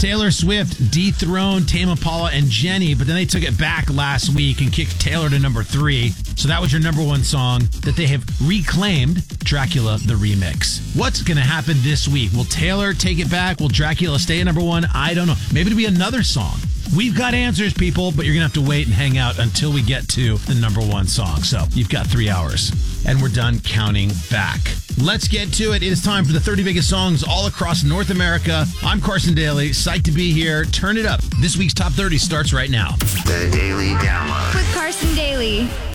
Taylor Swift dethroned Tame Impala and Jenny, but then they took it back last week and kicked Taylor to number 3. So that was your number 1 song that they have reclaimed, Dracula the Remix. What's going to happen this week? Will Taylor take it back? Will Dracula stay at number 1? I don't know. Maybe it'll be another song. We've got answers, people, but you're going to have to wait and hang out until we get to the number 1 song. So you've got 3 hours, and we're done counting back. Let's get to it. It is time for the 30 biggest songs all across North America. I'm Carson Daly, psyched to be here. Turn it up. This week's Top 30 starts right now. The Daily Download with Carson Daly.